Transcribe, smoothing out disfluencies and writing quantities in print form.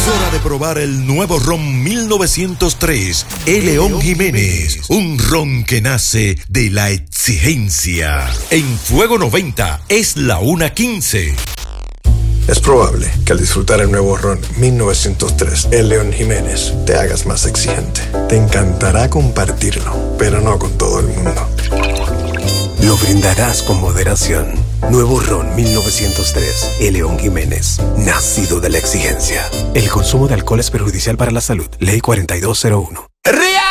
hora de probar el nuevo ron 1903, El León Jiménez. Un ron que nace de la exigencia. En Fuego 90 es la 1:15. Es probable que al disfrutar el nuevo ron 1903, El León Jiménez, te hagas más exigente. Te encantará compartirlo, pero no con todo el mundo. Lo brindarás con moderación. Nuevo ron 1903, El León Jiménez, nacido de la exigencia. El consumo de alcohol es perjudicial para la salud. Ley 4201. ¡Ría!